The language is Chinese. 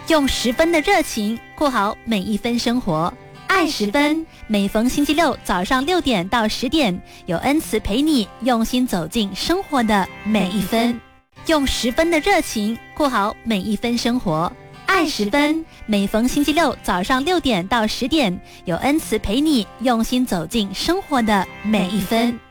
用10分的热情过好每一分生活。爱10分，每逢星期六早上6点到10点，有恩慈陪你用心走进生活的每一分。用10分的热情过好每一分生活。爱10分，每逢星期六早上6点到10点，有恩慈陪你用心走进生活的每一分。